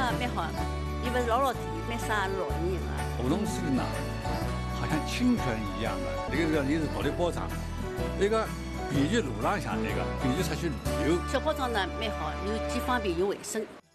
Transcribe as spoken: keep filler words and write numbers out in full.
呢蛮好，因为老老地，蛮适合老年人啊。 活动室呢，好像清泉一样的，那个是也是道德保障，那个便于路浪向那个，便于出去旅游。 小包装呢蛮好，又既方便又卫生。